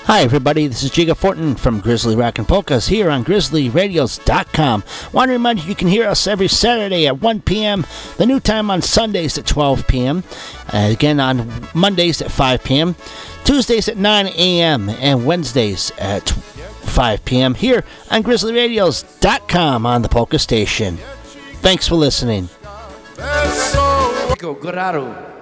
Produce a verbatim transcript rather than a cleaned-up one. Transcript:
Hi everybody, this is Jiga Fortin from Grizzly Rock and Polkas here on grizzly radios dot com. Want to remind you you can hear us every Saturday at one p.m., the new time on Sundays at twelve p.m., uh, again on Mondays at five p.m., Tuesdays at nine a.m., and Wednesdays at five p.m. here on grizzly radios dot com on the Polka Station. Thanks for listening. Goraro.